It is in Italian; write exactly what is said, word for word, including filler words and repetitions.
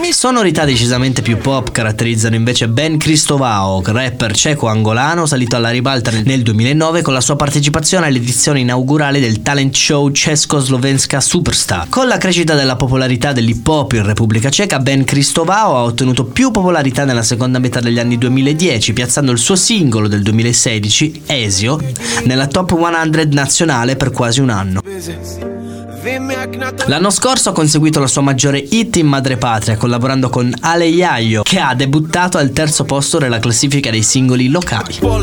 Sonorità decisamente più pop caratterizzano invece Ben Cristóvão, rapper ceco-angolano salito alla ribalta nel duemilanove con la sua partecipazione all'edizione inaugurale del talent show Československa Superstar. Con la crescita della popolarità dell'hip hop in Repubblica Ceca, Ben Cristóvão ha ottenuto più popolarità nella seconda metà degli anni duemiladieci, piazzando il suo singolo del duemilasedici, Ezio, nella top cento nazionale per quasi un anno. L'anno scorso ha conseguito la sua maggiore hit in madrepatria collaborando con Ale Yayo, che ha debuttato al terzo posto nella classifica dei singoli locali.